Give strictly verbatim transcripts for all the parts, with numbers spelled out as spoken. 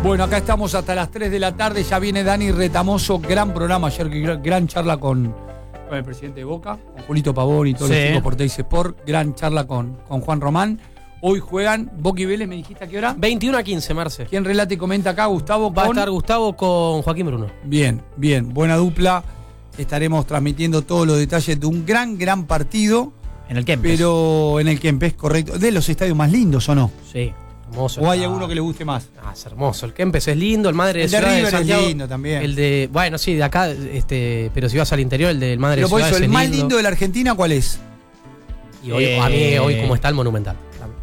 Bueno, acá estamos hasta las tres de la tarde, ya viene Dani Retamoso, gran programa, ayer gran charla con, con el presidente de Boca, con Julito Pavón y todos sí. los chicos por Teis Sport, gran charla con, con Juan Román. Hoy juegan Boca y Vélez, ¿me dijiste a qué hora? veintiuno a quince, Marce. ¿Quién relata y comenta acá? Gustavo con... Va a estar Gustavo con Joaquín Bruno. Bien, bien, buena dupla. Estaremos transmitiendo todos los detalles de un gran, gran partido. En el Kempes. Pero en el Kempes, correcto. ¿De los estadios más lindos o no? Sí. Hermoso. ¿O hay ah. alguno que le guste más? Ah, es hermoso. El Kempes es lindo, el Madre de, el de Ciudad River de Santiago, es lindo también. El de, bueno, sí, de acá, este, pero si vas al interior, el del Madre pero de Ciudad eso, es el lindo. más lindo de la Argentina, ¿cuál es? Y hoy, eh, a mí, hoy como está el Monumental.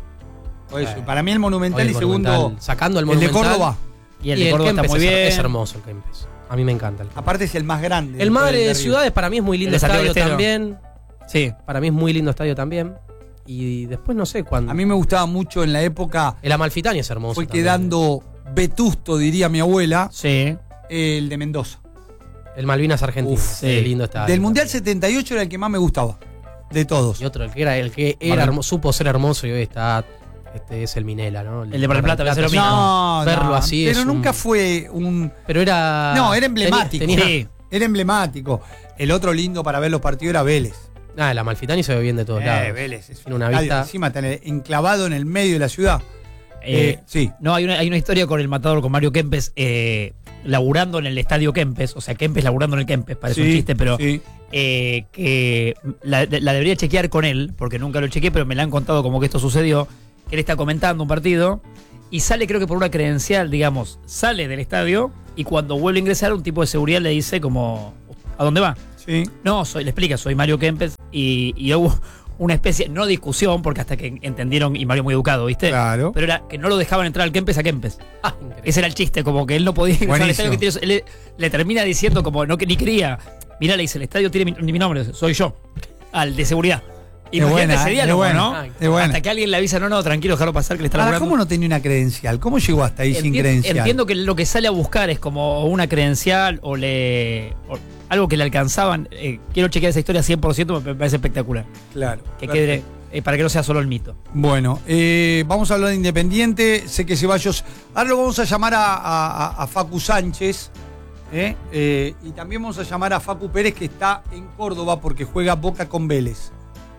Eso, eh, para mí el Monumental y Monumental, segundo, sacando el Monumental. El de Córdoba. Y el y de el Córdoba Kempes está muy es, bien. Es hermoso el Kempes. A mí me encanta el Kempes. Aparte es el más grande. El Madre de Ciudades para mí es muy lindo el estadio Estero. también. Sí. Para mí es muy lindo estadio también. Y después no sé cuándo. A mí me gustaba mucho en la época. El Amalfitani es hermoso. Fue también. quedando vetusto, diría mi abuela. Sí. El de Mendoza. El Malvinas Argentino. Uf, sí. El lindo estadio. Del Mundial setenta y ocho era el que más me gustaba. De todos. Y otro, el que era, el que era hermoso, supo ser hermoso y hoy está. Este es el Minela, ¿no? El, el de Mar del Plata, Plata, Plata no, verlo no, así. Pero es nunca un... fue un. Pero era. No, era emblemático. Tenía, tenía... Sí. Era emblemático. El otro lindo para ver los partidos era Vélez. Ah, el Amalfitani se ve bien de todos eh, lados. Vélez. Es una vista. Encima está enclavado en el medio de la ciudad. Eh, eh, sí. No, hay una, hay una historia con el matador, con Mario Kempes, eh, laburando en el estadio Kempes. O sea, Kempes laburando en el Kempes, parece sí, un chiste, pero. Sí. Eh, que la, la debería chequear con él, porque nunca lo chequeé, pero me la han contado como que esto sucedió. Él está comentando un partido y sale, creo que por una credencial, digamos, sale del estadio y cuando vuelve a ingresar un tipo de seguridad le dice como, ¿a dónde va? Sí. No, soy, le explica, soy Mario Kempes y, y hubo una especie, no discusión, porque hasta que entendieron, y Mario muy educado, ¿viste? Claro. Pero era que no lo dejaban entrar al Kempes a Kempes. Ah, ese era el chiste, como que él no podía ingresar al estadio. Que tiene, él le, le termina diciendo como, no que ni quería, mirá, le dice, el estadio tiene mi, mi nombre, soy yo, al de seguridad. Imagínate ese diálogo, bueno, ¿no? Es bueno. Hasta que alguien le avisa, no, no, tranquilo, déjalo pasar que le está Ahora, laburando. ¿cómo no tenía una credencial? ¿Cómo llegó hasta ahí Enti- sin credencial? Entiendo que lo que sale a buscar es como una credencial o le o algo que le alcanzaban. Eh, quiero chequear esa historia cien por ciento, me parece espectacular. Claro. Que quede, eh, para que no sea solo el mito. Bueno, eh, vamos a hablar de Independiente. Sé que Ceballos... Ahora lo vamos a llamar a, a, a Facu Sánchez. ¿eh? Eh, y también vamos a llamar a Facu Pérez, que está en Córdoba porque juega Boca con Vélez.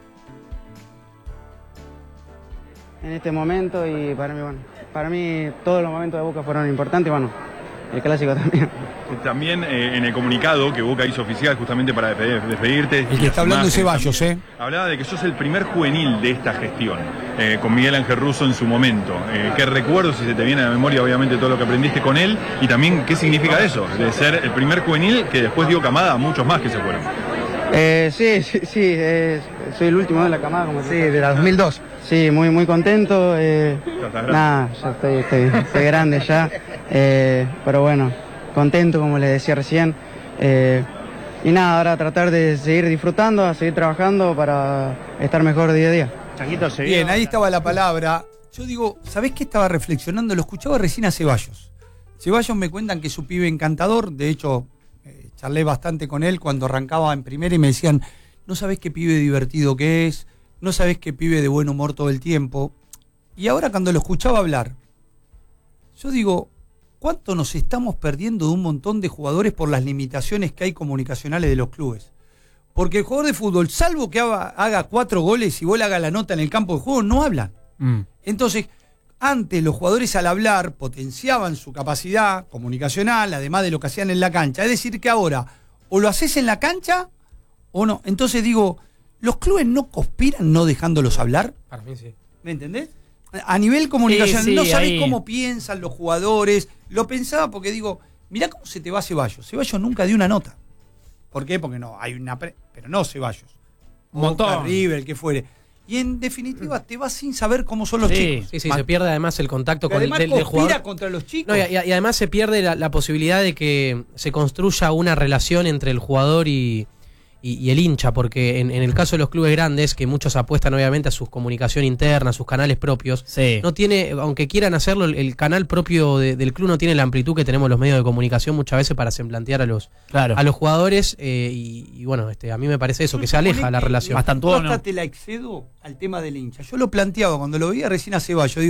En este momento y para mí, bueno, para mí todos los momentos de Boca fueron importantes, bueno, el clásico también. También eh, en el comunicado que Boca hizo oficial justamente para despedirte. El que está hablando es Ceballos, ¿eh? Hablaba de que sos el primer juvenil de esta gestión, eh, con Miguel Ángel Russo en su momento. Eh, ¿Qué recuerdos, si se te viene a la memoria, obviamente, todo lo que aprendiste con él? Y también, ¿qué significa eso? De ser el primer juvenil que después dio camada a muchos más que se fueron. Eh, sí, sí, sí eh, soy el último de la camada, como Sí, de la dos mil dos. Sí, muy muy contento. Eh, nada, ya estoy, estoy, estoy grande ya. Eh, pero bueno, contento, como les decía recién. Eh, y nada, ahora tratar de seguir disfrutando, a seguir trabajando para estar mejor día a día. Chaquito, se Bien, ahí estaba la palabra. Yo digo, ¿sabés qué estaba reflexionando? Lo escuchaba recién a Ceballos. Ceballos me cuentan que es un pibe encantador. De hecho, eh, charlé bastante con él cuando arrancaba en primera y me decían, no sabés qué pibe divertido que es, no sabés qué pibe de buen humor todo el tiempo. Y ahora cuando lo escuchaba hablar, yo digo, ¿cuánto nos estamos perdiendo de un montón de jugadores por las limitaciones que hay comunicacionales de los clubes? Porque el jugador de fútbol, salvo que haga, haga cuatro goles y vos le haga la nota en el campo de juego, no hablan. Mm. Entonces, antes los jugadores al hablar potenciaban su capacidad comunicacional, además de lo que hacían en la cancha. Es decir, que ahora o lo haces en la cancha o no. Entonces digo, ¿los clubes no conspiran no dejándolos hablar? Para mí sí. ¿Me entendés? A nivel comunicacional, sí, sí, no sabés ahí. cómo piensan los jugadores. Lo pensaba porque digo, mirá cómo se te va Ceballos. Ceballos nunca dio una nota. ¿Por qué? Porque no, hay una... Pre... Pero no Ceballos. Un montón. River, el que fuere. Y en definitiva te vas sin saber cómo son los sí, chicos. Sí, sí, se pierde además el contacto Pero con el además del, del conspira jugador. contra los chicos. No, y, y además se pierde la, la posibilidad de que se construya una relación entre el jugador y, y, y el hincha, porque en, en el caso de los clubes grandes, que muchos apuestan obviamente a su comunicación interna, a sus canales propios, sí. no tiene, aunque quieran hacerlo, el, el canal propio de, del club no tiene la amplitud que tenemos los medios de comunicación muchas veces para semblantear a los, claro. a los jugadores, eh, y, y bueno, este, a mí me parece eso, Yo que se aleja la que relación. Bastante yo ¿no? hasta te la excedo al tema del hincha. Yo lo planteaba cuando lo veía recién a Ceballos. Digo,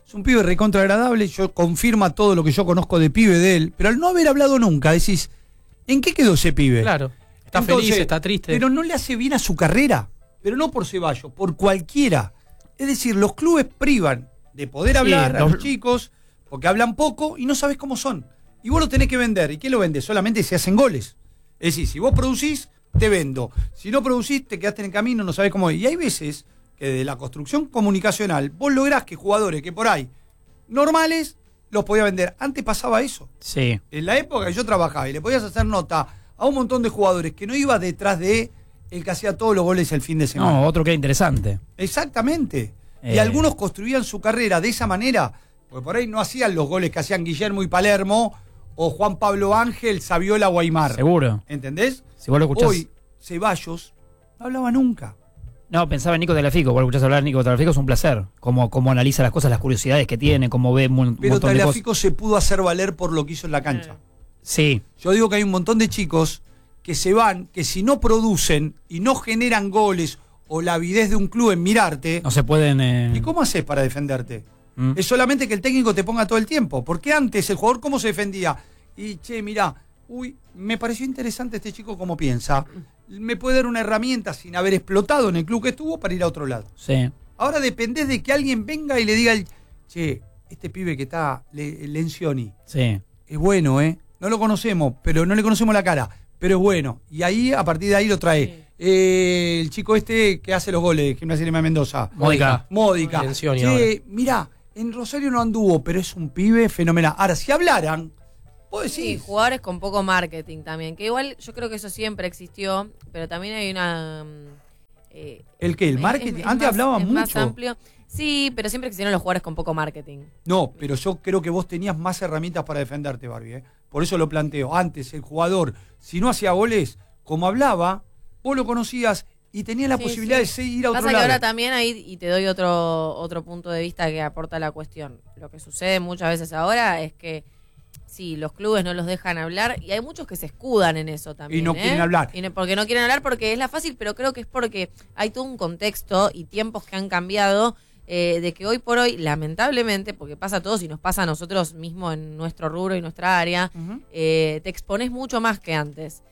Es un pibe recontra agradable, yo confirma todo lo que yo conozco de pibe de él, pero al no haber hablado nunca, decís, ¿en qué quedó ese pibe? Claro. Está Entonces, feliz, está triste. Pero no le hace bien a su carrera, pero no por Ceballos, por cualquiera. Es decir, los clubes privan de poder hablar Sí, a los- los chicos, porque hablan poco y no sabes cómo son. Y vos lo tenés que vender. ¿Y quién lo vende? Solamente si hacen goles. Es decir, si vos producís, te vendo. Si no producís, te quedaste en el camino, no sabés cómo es. Y hay veces que de la construcción comunicacional, vos lográs que jugadores que por ahí, normales, los podía vender. Antes pasaba eso. Sí. En la época que yo trabajaba y le podías hacer nota a un montón de jugadores que no iba detrás de el que hacía todos los goles el fin de semana. No, otro que era interesante. Exactamente. Y Eh. algunos construían su carrera de esa manera, porque por ahí no hacían los goles que hacían Guillermo y Palermo o Juan Pablo Ángel, Saviola o Aymar. Seguro. ¿Entendés? Si vos lo escuchás. Hoy, Ceballos no hablaba nunca. No, pensaba en Nico Tagliafico. Vos lo escuchás hablar de Nico Tagliafico, es un placer. Cómo, cómo analiza las cosas, las curiosidades que tiene, cómo ve un, un Pero montón de cosas. Tagliafico se pudo hacer valer por lo que hizo en la cancha. Sí. Yo digo que hay un montón de chicos que se van, que si no producen y no generan goles o la avidez de un club en mirarte, No se pueden. Eh... ¿y cómo haces para defenderte? Mm. Es solamente que el técnico te ponga todo el tiempo. Porque antes el jugador, ¿cómo se defendía? Y, che, mirá, uy, me pareció interesante este chico cómo piensa. Me puede dar una herramienta sin haber explotado en el club que estuvo para ir a otro lado. Sí. Ahora dependés de que alguien venga y le diga, al- che, este pibe que está, Le- Lencioni, Sí. es bueno, ¿eh? No lo conocemos, pero no le conocemos la cara, pero es bueno. Y ahí, a partir de ahí lo trae. Sí. Eh, el chico este que hace los goles, Gimnasia Grima de Mendoza. Módica. Módica. Lencioni Che, mirá, en Rosario no anduvo, pero es un pibe fenomenal. Ahora, si hablaran, vos Sí, decís, jugadores con poco marketing también, que igual yo creo que eso siempre existió, pero también hay una... mm, eh, ¿el qué? ¿El es- marketing? es Antes más- hablaba es mucho. más amplio. Sí, pero siempre existieron los jugadores con poco marketing. No, pero yo creo que vos tenías más herramientas para defenderte, Barbie. ¿eh? Por eso lo planteo. Antes, el jugador, si no hacía goles, como hablaba, vos lo conocías y tenías la Sí, posibilidad sí. de seguir a otro Pasa que lado. ahora también ahí, y te doy otro, otro punto de vista que aporta la cuestión. Lo que sucede muchas veces ahora es que sí, los clubes no los dejan hablar y hay muchos que se escudan en eso también. Y no ¿eh? quieren hablar. Y no- porque no quieren hablar porque es la fácil, pero creo que es porque hay todo un contexto y tiempos que han cambiado eh, de que hoy por hoy, lamentablemente, porque pasa a todos y nos pasa a nosotros mismos en nuestro rubro y nuestra área, Ujú. eh, te expones mucho más que antes.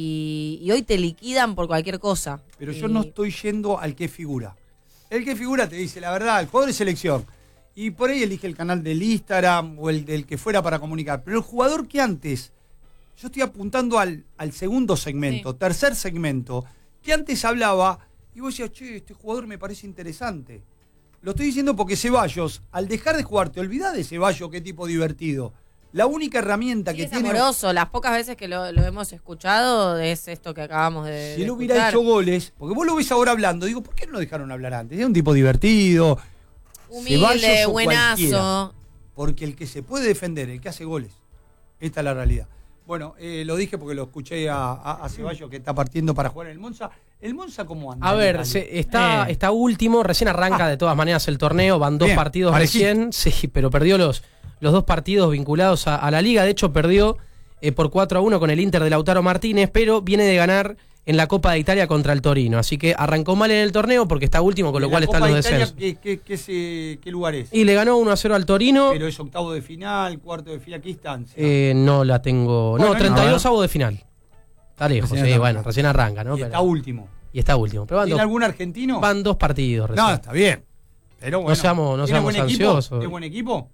Y, y hoy te liquidan por cualquier cosa. Pero Y- yo no estoy yendo al que figura. El que figura te dice la verdad, el jugador de selección. Y por ahí elige el canal del Instagram o el del que fuera para comunicar. Pero el jugador que antes, yo estoy apuntando al, al segundo segmento, Sí. tercer segmento, que antes hablaba y vos decías, che, este jugador me parece interesante. Lo estoy diciendo porque Ceballos, al dejar de jugar, te olvidás de Ceballos, qué tipo divertido. La única herramienta Sí, que es tiene... amoroso. Las pocas veces que lo, lo hemos escuchado es esto que acabamos de. Si él de hubiera escuchar. hecho goles, porque vos lo ves ahora hablando, digo, ¿por qué no lo dejaron hablar antes? Es un tipo divertido. Ceballos Humilde, o buenazo. cualquiera. Porque el que se puede defender, el que hace goles. Esta es la realidad. Bueno, eh, lo dije porque lo escuché a, a, a Ceballos que está partiendo para jugar en el Monza. ¿El Monza cómo anda? A en ver, Italia? se- está, Eh. está último, recién arranca Ah. de todas maneras el torneo, van dos Bien, partidos parejito. recién, sí, pero perdió los, los dos partidos vinculados a, a la liga, de hecho perdió eh, por cuatro a uno con el Inter de Lautaro Martínez, pero viene de ganar en la Copa de Italia contra el Torino, así que arrancó mal en el torneo porque está último, con lo ¿En cual la están Copa los de Italia, descensos. ¿qué, qué, qué, se- qué lugar es? Y le ganó uno a cero al Torino, Pero es octavo de final, cuarto de final, ¿qué instancia? eh, no la tengo, Bueno, no, treinta y dos no. avos de final. Está lejos, Recién sí, arranca. bueno, recién arranca, ¿no? y Pero- está último. y está último, pero van ¿Tiene dos, algún argentino? van dos partidos recién. No, está bien. Pero bueno. seamos- no ¿Tiene seamos buen equipo? ansiosos. ¿Es buen equipo?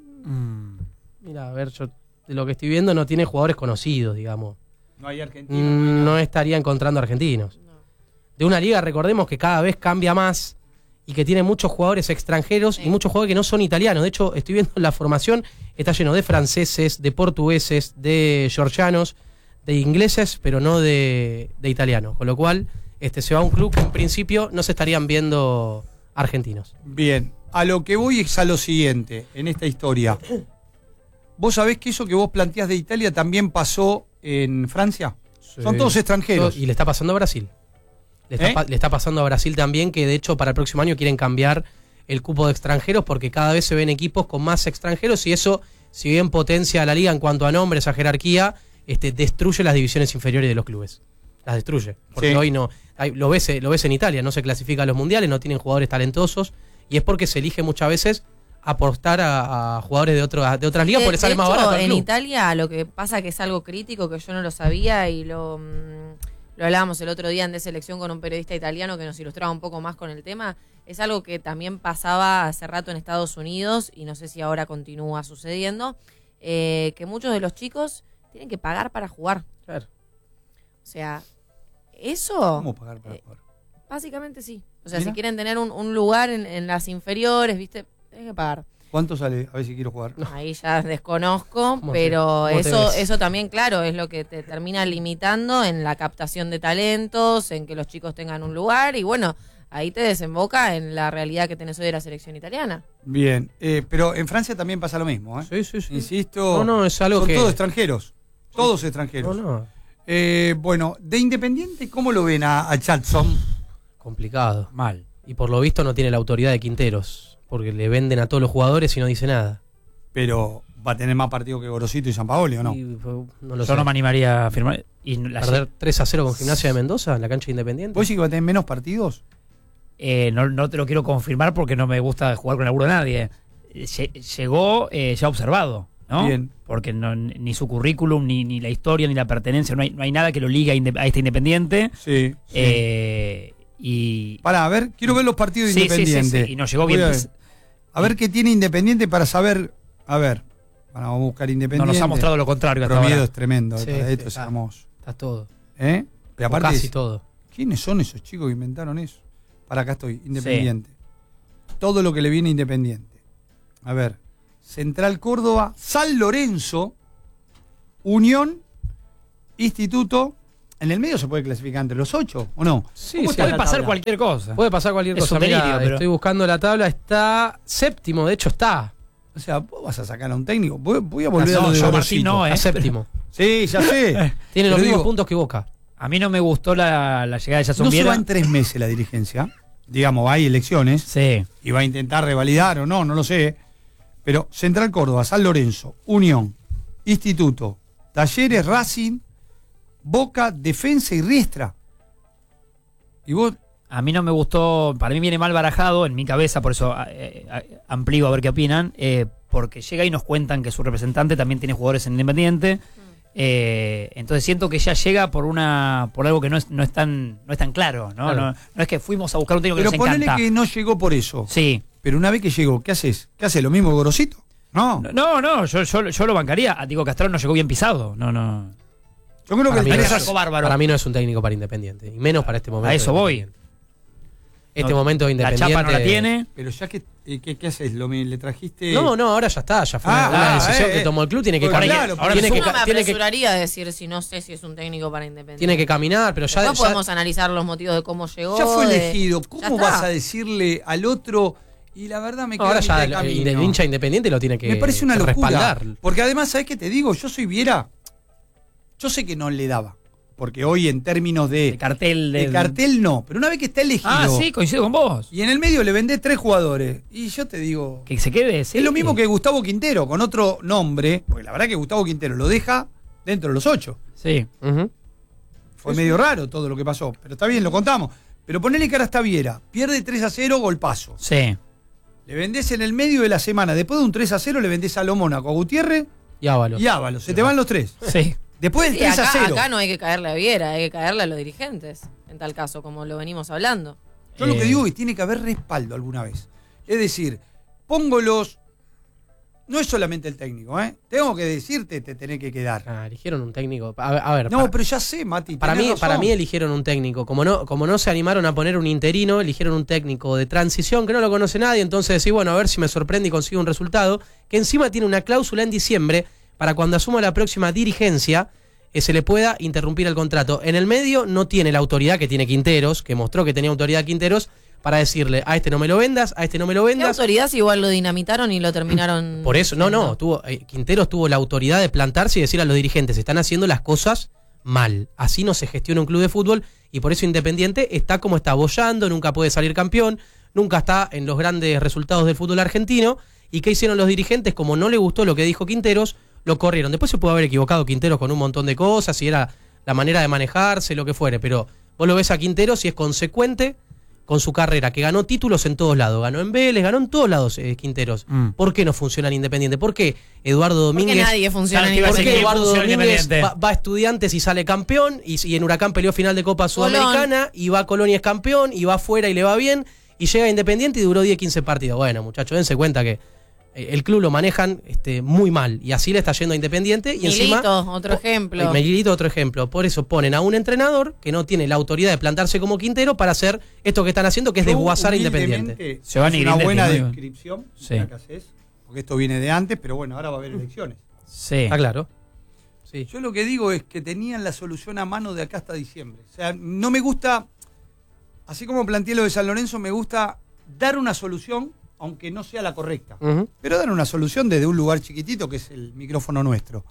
Mm. Mira, a ver, yo de lo que estoy viendo no tiene jugadores conocidos, digamos. No hay argentino. Mm, No estaría encontrando argentinos. No. De una liga, recordemos que cada vez cambia más y que tiene muchos jugadores extranjeros Sí. y muchos jugadores que no son italianos. De hecho, estoy viendo la formación, está lleno de franceses, de portugueses, de georgianos, de ingleses, pero no de, de italianos. Con lo cual, este se va a un club que en principio no se estarían viendo argentinos. Bien, a lo que voy es a lo siguiente en esta historia. ¿Vos sabés que eso que vos planteás de Italia también pasó en Francia? Son todos extranjeros. Y le está pasando a Brasil. Le está, ¿Eh? pa- le está pasando a Brasil también, que de hecho para el próximo año quieren cambiar el cupo de extranjeros porque cada vez se ven equipos con más extranjeros y eso, si bien potencia a la liga en cuanto a nombres, a jerarquía, este, destruye las divisiones inferiores de los clubes. Las destruye. Porque Sí. hoy no. Hay, lo, ves, lo ves en Italia, no se clasifica a los mundiales, no tienen jugadores talentosos y es porque se elige muchas veces apostar a, a jugadores de, otro, de otras ligas De- porque de sale más hecho, barato al en club. Italia lo que pasa que es algo crítico que yo no lo sabía y lo, mm, lo hablábamos el otro día en De Selección con un periodista italiano que nos ilustraba un poco más con el tema. Es algo que también pasaba hace rato en Estados Unidos y no sé si ahora continúa sucediendo, eh, que muchos de los chicos tienen que pagar para jugar. Claro. O sea, eso... ¿Cómo pagar para eh, jugar? Básicamente sí. O sea, Mira. si quieren tener un, un lugar en, en las inferiores, ¿viste? Tienen que pagar. ¿Cuánto sale? A ver si quiero jugar. Ahí ya desconozco, ¿Cómo pero te- cómo te eso ves? eso también, claro, es lo que te termina limitando en la captación de talentos, en que los chicos tengan un lugar y bueno, ahí te desemboca en la realidad que tenés hoy de la selección italiana. Bien, eh, pero en Francia también pasa lo mismo, ¿eh? Sí, sí, sí. Insisto, No, no, es algo son que- todos extranjeros. Todos No, extranjeros. no. Eh, bueno, de Independiente, ¿cómo lo ven a, a Chatson? Complicado. Mal. Y por lo visto no tiene la autoridad de Quinteros, porque le venden a todos los jugadores y no dice nada. Pero va a tener más partido que Gorosito y Sampaoli, ¿o no? Y, pues, no lo Yo sé. no me animaría a firmar. Y la, Perder tres a cero con Gimnasia de Mendoza en la cancha de Independiente. ¿Vos decís que va a tener menos partidos? eh, no, no te lo quiero confirmar porque no me gusta jugar con el laburo de nadie. Eh, lle- Llegó eh, ya observado, ¿no? Bien. Porque no, ni su currículum, ni, ni la historia, ni la pertenencia, no hay, no hay nada que lo ligue a, inde- a este Independiente. Sí. sí. Eh, y Pará, a ver, quiero ver los partidos de Sí, sí, sí, Independiente. sí, y nos llegó Voy bien. A ver, a ver qué tiene Independiente para saber. A ver, bueno, vamos a buscar no Independiente. nos ha mostrado lo contrario hasta Promiedo ahora. es tremendo, Sí, para sí, esto es está. hermoso. Está todo. ¿Eh? Pero O aparte, casi es- todo. ¿quiénes son esos chicos que inventaron eso? Para acá estoy, Independiente. Todo lo que le viene a Independiente. A ver, Central Córdoba, San Lorenzo, Unión, Instituto. ¿En el medio se puede clasificar entre los ocho o no? Sí, ¿Cómo sí, puede la pasar tabla. cualquier cosa? Puede pasar cualquier Es cosa. un delirio, Mirá, pero- estoy buscando la tabla, está séptimo, de hecho está. O sea, vos vas a sacar a un técnico. Voy, voy a volver No, a lo de yo, Gorosito. Martín, no, eh. Está séptimo. Sí, ya sé. Tiene Pero los mismos digo, puntos que Boca. A mí no me gustó la, la llegada de Jason No se Viera. va en tres meses la dirigencia. Digamos, hay elecciones Sí. y va a intentar revalidar o no, no lo sé. Pero Central Córdoba, San Lorenzo, Unión, Instituto, Talleres, Racing, Boca, Defensa y Riestra. Y vos, A mí no me gustó, para mí viene mal barajado en mi cabeza, por eso eh, eh, amplío a ver qué opinan, eh, porque llega y nos cuentan que su representante también tiene jugadores en Independiente, eh, entonces siento que ya llega por una por algo que no es, no es tan no es tan claro, ¿no? Claro. No, no es que fuimos a buscar un técnico que pero nos ponele encanta. que no llegó por eso. Sí. Pero una vez que llegó, ¿qué haces? ¿Qué haces? ¿Lo mismo que Gorosito? No. No, no, yo, yo, yo lo bancaría. Ah, Digo, Castrón no llegó bien pisado. No, no. Yo creo que Para el mí, no tres es, a- bárbaro. para mí no es un técnico para Independiente, y menos para este momento. A eso de voy. Independiente. Este No, momento de La Independiente. chapa no la tiene. Pero ya que, eh, ¿qué, qué haces? ¿Lo, me- ¿Le trajiste? No, no, ahora ya está, ya fue Ah, una, una ah, decisión eh, que tomó el club, tiene que Porque caminar. claro, ahora porque tiene que, Yo no ca- me tiene que, apresuraría a decir si no sé si es un técnico para Independiente. tiene que caminar, pero ya, Después ya- podemos analizar los motivos de cómo llegó. Ya fue de- elegido. Ya ¿Cómo está. vas a decirle al otro? Y la verdad me no, queda ahora a mitad ya de el, camino. el hincha Independiente lo tiene que Me parece una que locura. respaldar. Porque además, ¿sabes qué te digo? Yo soy Viera. Yo sé que no le daba. Porque hoy en términos de, El cartel de de. cartel no. Pero una vez que está elegido. Ah, sí, coincido con vos. Y en el medio le vendés tres jugadores. Y yo te digo. Que se quede. Sí. Es lo mismo que Gustavo Quintero, con otro nombre. Porque la verdad que Gustavo Quintero lo deja dentro de los ocho. Sí. Ujú. Fue medio raro todo lo que pasó. Pero está bien, lo contamos. Pero ponele que ahora está Viera. Pierde tres a cero, golpazo. Sí. Le vendés en el medio de la semana. Después de un tres a cero le vendés a Lo Mónaco, a Gutiérrez Y Ábalos. y Ábalos. Se te van los tres. Sí. Después del Sí, tres a acá, cero. acá no hay que caerle a Viera, hay que caerle a los dirigentes, en tal caso, como lo venimos hablando. Yo lo que Eh. digo es que tiene que haber respaldo alguna vez. Es decir, pongo los. No es solamente el técnico, ¿eh? Tengo que decirte, te tenés que quedar. Ah, eligieron un técnico. A ver, a ver, No, para, pero ya sé, Mati. para tenés mí, razón. para mí eligieron un técnico. Como no, como no se animaron a poner un interino, eligieron un técnico de transición que no lo conoce nadie. Entonces decís, bueno, a ver si me sorprende y consigo un resultado. Que encima tiene una cláusula en diciembre para cuando asuma la próxima dirigencia, eh, se le pueda interrumpir el contrato. En el medio no tiene la autoridad que tiene Quinteros, que mostró que tenía autoridad Quinteros, para decirle, a este no me lo vendas, a este no me lo ¿Qué vendas. autoridad si igual lo dinamitaron y lo terminaron? Por eso, no, no, haciendo? tuvo, eh, Quinteros tuvo la autoridad de plantarse y decir a los dirigentes, están haciendo las cosas mal. Así no se gestiona un club de fútbol y por eso Independiente está como está, boyando, nunca puede salir campeón, nunca está en los grandes resultados del fútbol argentino. ¿Y qué hicieron los dirigentes? Como no le gustó lo que dijo Quinteros, lo corrieron. Después se puede haber equivocado Quinteros con un montón de cosas, si era la manera de manejarse, lo que fuere, pero vos lo ves a Quinteros y es consecuente con su carrera, que ganó títulos en todos lados, ganó en Vélez, ganó en todos lados eh, Quinteros. Mm. ¿Por qué no funciona en Independiente? ¿Por qué Eduardo Domínguez? Porque nadie funciona Claro, en que iba a ¿Por ser qué que Independiente. Eduardo funciona Domínguez Independiente. va, va a Estudiantes y sale campeón, y, y en Huracán peleó final de Copa Sudamericana, y va a Colón y es campeón, y va afuera y le va bien, y llega a Independiente y duró diez, quince partidos? Bueno, muchachos, dense cuenta que eh, el club lo manejan este, muy mal, y así le está yendo a Independiente. Y Milito, encima, otro po- ejemplo. Milito, otro ejemplo. Por eso ponen a un entrenador que no tiene la autoridad de plantarse como Quintero para hacer esto que están haciendo, que es Yo, desguazar a humildemente, Independiente. Es Giovanni una Grindetti, buena muy bien. descripción Sí. la que haces, porque esto viene de antes, pero bueno, ahora va a haber elecciones. Sí. Está claro. Sí. Yo lo que digo es que tenían la solución a mano de acá hasta diciembre. O sea, no me gusta, así como planteé lo de San Lorenzo, me gusta dar una solución, aunque no sea la correcta. Ujú. Pero dar una solución desde un lugar chiquitito, que es el micrófono nuestro.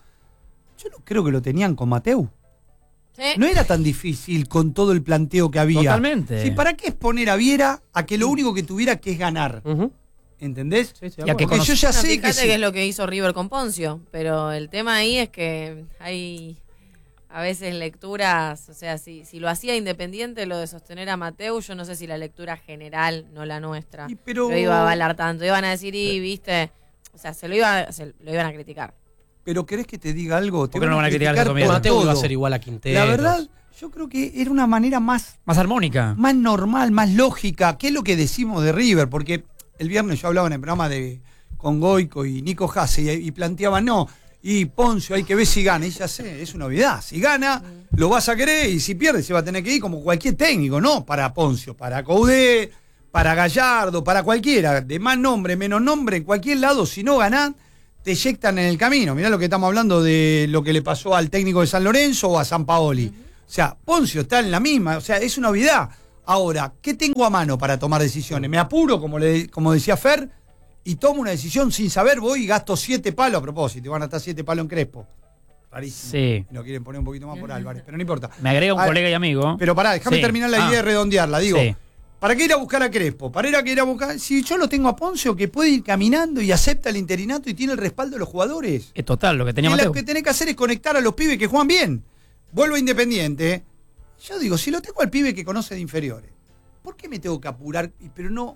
Yo no creo que lo tenían con Mateu. Sí. No era tan difícil con todo el planteo que había. Totalmente. Sí, ¿para qué exponer a Viera a que lo único que tuviera que es ganar? Ujú. ¿Entendés? Sí, sí, de Y a que acuerdo. Porque yo ya Bueno, sé que, fíjate si- que es lo que hizo River con Poncio, pero el tema ahí es que hay a veces lecturas, o sea, si, si lo hacía Independiente, lo de sostener a Mateu, yo no sé si la lectura general, no la nuestra, Y pero- lo iba a avalar tanto. Iban a decir, y viste, o sea, se lo, iba, se lo iban a criticar. Pero ¿querés que te diga algo? Te ¿Por qué no van a criticar a por Sotomayor? Mateu todo. iba a ser igual a Quintero. La verdad, yo creo que era una manera más, Más armónica. más normal, más lógica. ¿Qué es lo que decimos de River? Porque el viernes yo hablaba en el programa de con Goico y Nico Hasse y, y planteaban, no, y Poncio hay que ver si gana. Y ya sé, es una novedad. Si gana, lo vas a querer, y si pierde se va a tener que ir como cualquier técnico, ¿no? Para Poncio, para Coudet, para Gallardo, para cualquiera, de más nombre, menos nombre, en cualquier lado, si no ganás, te eyectan en el camino. Mirá lo que estamos hablando de lo que le pasó al técnico de San Lorenzo o a San Paoli. O sea, Poncio está en la misma, o sea, es una novedad. Ahora, ¿qué tengo a mano para tomar decisiones? Me apuro, como, le, como decía Fer, y tomo una decisión sin saber, voy y gasto siete palos. A propósito, van a estar siete palos en Crespo. Rarísimo. Sí. Y lo quieren poner un poquito más por Álvarez, pero no importa. Me agrega un Ah, colega y amigo. Pero pará, déjame Sí. terminar la Ah. idea de redondearla. Digo, Sí. ¿para qué ir a buscar a Crespo? ¿Para ir a, que ir a buscar? Si yo lo tengo a Poncio, que puede ir caminando y acepta el interinato y tiene el respaldo de los jugadores. Es total, lo que tenía Y Mateu. lo que tenés que hacer es conectar a los pibes que juegan bien. Vuelvo a Independiente. Yo digo, si lo tengo al pibe que conoce de inferiores, ¿por qué me tengo que apurar? Y- Pero no.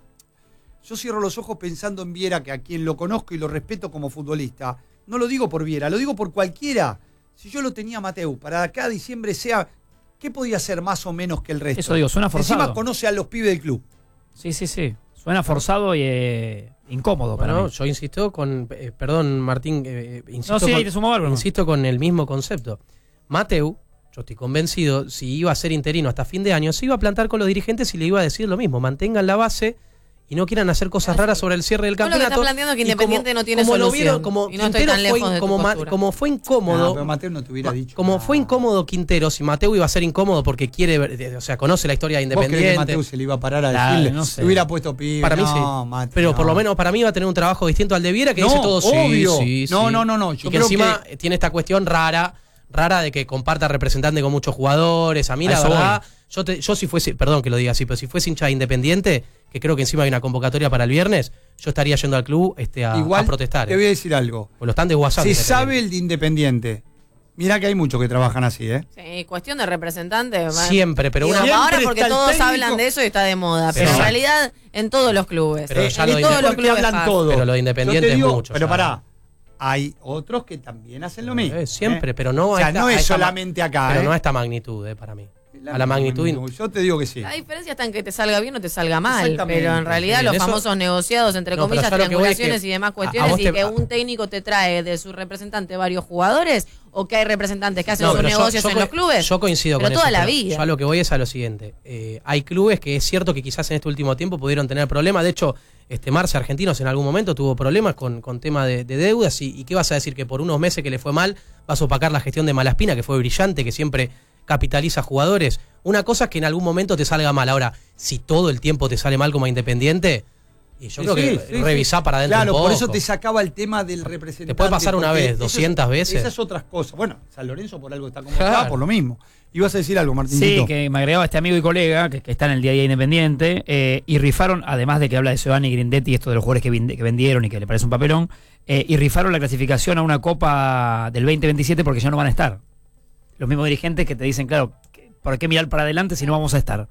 Yo cierro los ojos pensando en Viera, que a quien lo conozco y lo respeto como futbolista. No lo digo por Viera, lo digo por cualquiera. Si yo lo tenía a Mateu, para acá a diciembre sea, ¿qué podía ser más o menos que el resto? Eso digo, suena forzado. Encima conoce a los pibes del club. Sí, sí, sí. Suena forzado y eh, incómodo para Bueno, mí. yo insisto con, eh, perdón Martín, eh, eh, insisto, No, sí, con, ahí te sumo algo, ¿no? insisto con el mismo concepto. Mateu, yo estoy convencido, si iba a ser interino hasta fin de año, se iba a plantar con los dirigentes y le iba a decir lo mismo, mantengan la base y no quieran hacer cosas raras sobre el cierre del Vos lo que campeonato. estás planteando es que Y Independiente no tiene como lo solución, vieron, como y no estoy Quintero tan fue, lejos de tu como, ma- postura. como fue incómodo, No, pero Mateu no te hubiera ma- dicho. como nada. fue incómodo Quintero, si Mateu iba a ser incómodo porque quiere, ver- de- o sea, conoce la historia de ¿Vos creés que Independiente. Mateu se le iba a parar a Claro, decirle? no sé. Se hubiera puesto pibe. Para mí no, sí. Mateu, Pero por no. lo menos para mí va a tener un trabajo distinto al de Viera, que No, dice todo sí, obvio. sí, No, sí. no, no, no. Y Yo que creo encima tiene esta cuestión rara, rara de que comparta representante con muchos jugadores. A mí, A la eso verdad, yo, te- yo si fuese, perdón que lo diga así, pero si fuese hincha de Independiente, que creo que encima hay una convocatoria para el viernes, yo estaría yendo al club este, a, Igual a protestar. te eh. voy a decir algo. Pues lo están desguazando. Se Independiente. sabe el de Independiente. Mirá que hay muchos que trabajan así, ¿eh? Sí, cuestión de representante. va. Siempre, pero Y una- no, Siempre ahora porque está el todos técnico. hablan de eso y está de moda. Pero, Pero- en realidad, en todos los clubes. Pero en ya lo en de todos los Porque clubes hablan pasa. todo. Pero lo de Independiente Yo te es digo, mucho Pero ya. pará, hay otros que también hacen lo mismo. Eh, siempre, ¿eh? pero no O a sea, esta- no a es esta ma- solamente acá, Pero ¿eh? no a esta magnitud, eh, para mí. a la magnitud. Yo te digo que sí. La diferencia está en que te salga bien o te salga mal, Exactamente. pero en realidad Sí, los en eso- famosos negociados, entre No, pero comillas, yo lo que voy es que triangulaciones y demás a- a cuestiones, vos y te- que un técnico te trae de su representante varios jugadores, o que hay representantes que hacen No, sus pero yo- negocios yo en co- los clubes. Yo coincido pero con toda eso. la pero vida. Yo a lo que voy es a lo siguiente. Eh, hay clubes que es cierto que quizás en este último tiempo pudieron tener problemas. De hecho, este Marce Argentinos en algún momento tuvo problemas con, con tema de, de deudas. Y, ¿Y qué vas a decir? Que por unos meses que le fue mal vas a opacar la gestión de Malaspina, que fue brillante, que siempre capitaliza jugadores. Una cosa es que en algún momento te salga mal. Ahora, si todo el tiempo te sale mal como Independiente, y yo Sí, creo que sí, sí, revisá sí. para adentro Claro, un poco. por eso te sacaba el tema del representante. Te puede pasar una porque vez, eso es- doscientas veces. Esas otras cosas. Bueno, San Lorenzo por algo está como Claro. está, por lo mismo. Ibas a decir algo, Martincito. Sí, que me agregaba este amigo y colega que, que está en el día a día Independiente eh, y rifaron, además de que habla de Giovanni Grindetti, esto de los jugadores que, vinde- que vendieron y que le parece un papelón, eh, y rifaron la clasificación a una Copa del veinte veintisiete porque ya no van a estar. Los mismos dirigentes que te dicen, claro, que- ¿por qué mirar para adelante si no vamos a estar?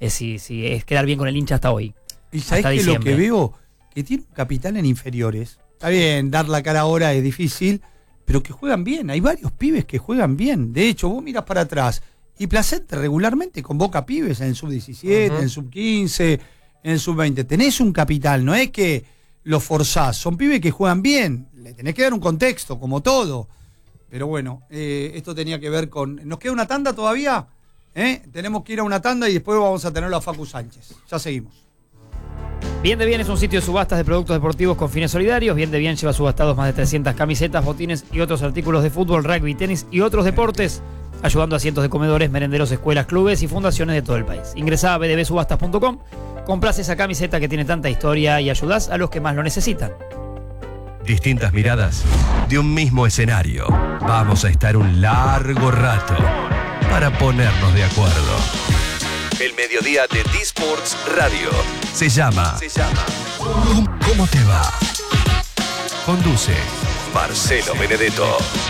es si, si es quedar bien con el hincha hasta hoy. Y sabés que lo que veo, que tiene un capitán en inferiores. Está bien, dar la cara ahora es difícil, pero que juegan bien. Hay varios pibes que juegan bien. De hecho, vos mirás para atrás y Placente regularmente convoca pibes en sub diecisiete, uh-huh. en sub quince, en sub veinte. Tenés un capital, no es que lo forzás. Son pibes que juegan bien. Le tenés que dar un contexto, como todo. Pero bueno, eh, esto tenía que ver con... ¿Nos queda una tanda todavía? ¿Eh? Tenemos que ir a una tanda y después vamos a tenerlo a Facu Sánchez. Ya seguimos. Bien de Bien es un sitio de subastas de productos deportivos con fines solidarios. Bien de Bien lleva subastados más de trescientas camisetas, botines y otros artículos de fútbol, rugby, tenis y otros deportes, ayudando a cientos de comedores, merenderos, escuelas, clubes y fundaciones de todo el país. Ingresá a b d b subastas punto com, comprás esa camiseta que tiene tanta historia y ayudás a los que más lo necesitan. Distintas miradas de un mismo escenario. Vamos a estar un largo rato para ponernos de acuerdo. El mediodía de D-Sports Radio se llama, se llama ¿Cómo te va? Conduce Marcelo Benedetto.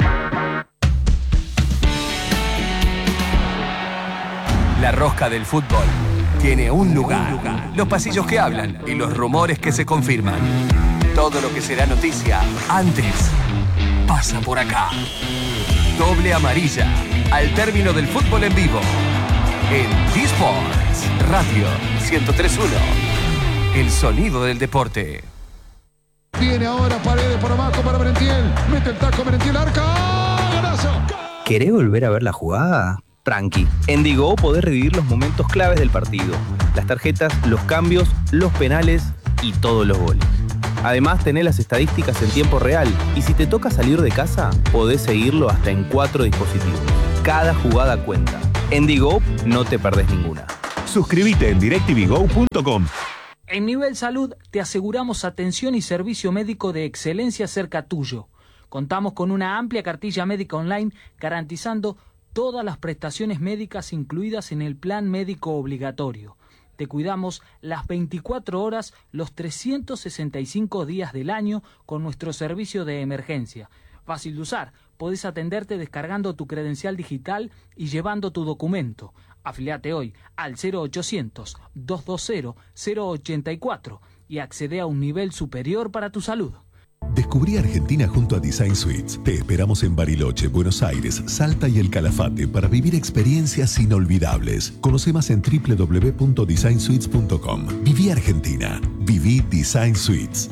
La rosca del fútbol tiene un lugar. Los pasillos que hablan y los rumores que se confirman. Todo lo que será noticia antes pasa por acá. Doble amarilla al término del fútbol en vivo. En D-Sports Radio ciento tres punto uno. El sonido del deporte. Viene ahora Paredes por abajo para Merentiel. Mete el taco Merentiel, arca. ¡Golazo! ¿Querés volver a ver la jugada? Tranqui. En Digo podés revivir los momentos claves del partido. Las tarjetas, los cambios, los penales y todos los goles. Además, tenés las estadísticas en tiempo real. Y si te toca salir de casa, podés seguirlo hasta en cuatro dispositivos. Cada jugada cuenta. En Digo no te perdés ninguna. Suscríbete en directv go punto com. En Nivel Salud te aseguramos atención y servicio médico de excelencia cerca tuyo. Contamos con una amplia cartilla médica online garantizando todas las prestaciones médicas incluidas en el plan médico obligatorio. Te cuidamos las veinticuatro horas, los trescientos sesenta y cinco días del año con nuestro servicio de emergencia. Fácil de usar, podés atenderte descargando tu credencial digital y llevando tu documento. Afiliate hoy al cero ochocientos, doscientos veinte, cero ochenta y cuatro y accede a un nivel superior para tu salud. Descubrí Argentina junto a Design Suites. Te esperamos en Bariloche, Buenos Aires, Salta y El Calafate para vivir experiencias inolvidables. Conoce más en w w w punto design suites punto com. Viví Argentina. Viví Design Suites.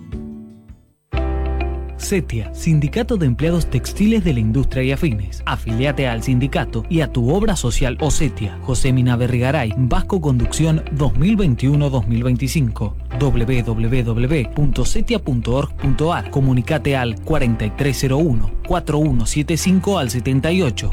CETIA, Sindicato de Empleados Textiles de la Industria y Afines. Afiliate al sindicato y a tu obra social o CETIA. José Mina Berrigaray, Vasco Conducción dos mil veintiuno dos mil veinticinco. w w w punto cetia punto org punto a r. Comunicate al cuarenta y tres cero uno, cuarenta y uno setenta y cinco al setenta y ocho.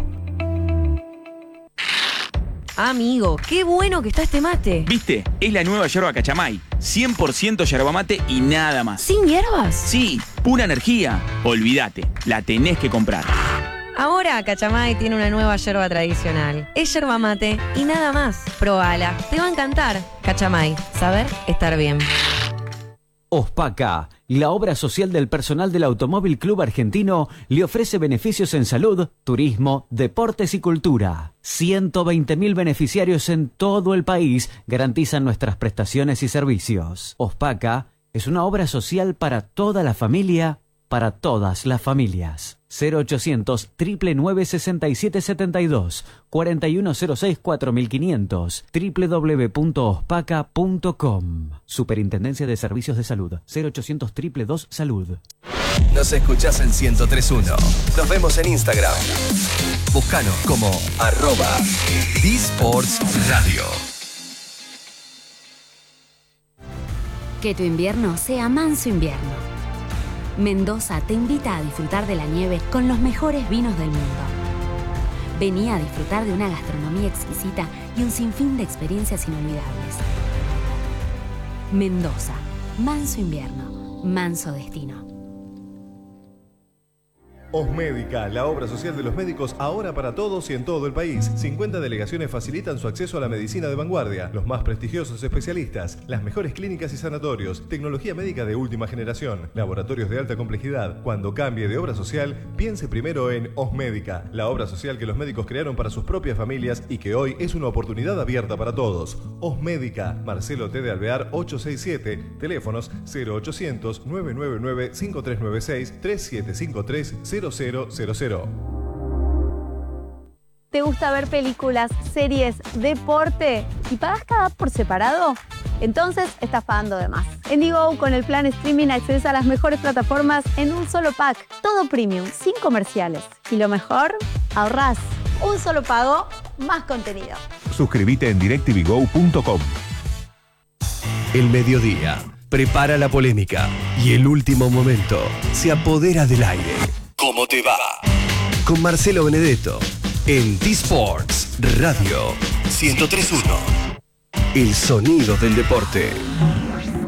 Amigo, qué bueno que está este mate. ¿Viste? Es la nueva yerba Cachamay. cien por ciento yerba mate y nada más. ¿Sin hierbas? Sí, pura energía. Olvídate, la tenés que comprar. Ahora Cachamay tiene una nueva yerba tradicional. Es yerba mate y nada más. Probala, te va a encantar. Cachamay, saber estar bien. Ospaca, la obra social del personal del Automóvil Club Argentino, le ofrece beneficios en salud, turismo, deportes y cultura. ciento veinte mil beneficiarios en todo el país garantizan nuestras prestaciones y servicios. Ospaca es una obra social para toda la familia, para todas las familias. cero ochocientos, nueve nueve sesenta y siete setenta y dos, cuarenta y uno cero seis cuatro mil quinientos, w w w punto ospaca punto com. Superintendencia de Servicios de Salud, cero ochocientos, dos dos Salud. Nos escuchás en ciento tres punto uno. Nos vemos en Instagram. Búscanos como arroba D-Sports Radio. Que tu invierno sea manso invierno. Mendoza te invita a disfrutar de la nieve con los mejores vinos del mundo. Vení a disfrutar de una gastronomía exquisita y un sinfín de experiencias inolvidables. Mendoza, manso invierno, manso destino. Osmédica, la obra social de los médicos ahora para todos y en todo el país. cincuenta delegaciones facilitan su acceso a la medicina de vanguardia, los más prestigiosos especialistas, las mejores clínicas y sanatorios, tecnología médica de última generación, laboratorios de alta complejidad. Cuando cambie de obra social, piense primero en Osmédica, la obra social que los médicos crearon para sus propias familias y que hoy es una oportunidad abierta para todos. Osmédica, Marcelo T. de Alvear ochocientos sesenta y siete, teléfonos cero ochocientos, nueve nueve nueve, cinco tres nueve seis, tres siete cinco tres, cero cero cero cero. ¿Te gusta ver películas, series, deporte y pagas cada app por separado? Entonces estás pagando de más. En Digo, con el plan streaming accedes a las mejores plataformas en un solo pack. Todo premium, sin comerciales. Y lo mejor, ahorrás. Un solo pago, más contenido. Suscríbete en directv go punto com. El mediodía prepara la polémica y el último momento se apodera del aire. ¿Cómo te va? Con Marcelo Benedetto en T-Sports Radio ciento tres punto uno. El sonido del deporte.